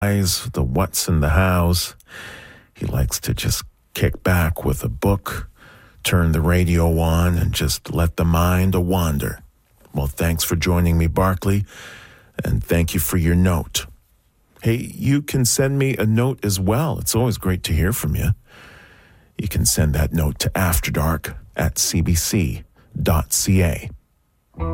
the what's and the how's. He likes to just kick back with a book, turn the radio on, and just let the mind wander. Well, thanks for joining me, Barclay, and thank you for your note. Hey, you can send me a note as well. It's always great to hear from you. You can send that note to afterdark@cbc.ca.